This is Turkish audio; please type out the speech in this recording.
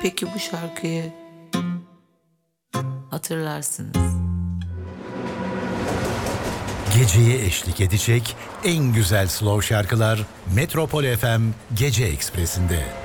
Peki bu şarkıyı hatırlarsınız. Geceye eşlik edecek en güzel slow şarkılar Metropol FM Gece Ekspresi'nde.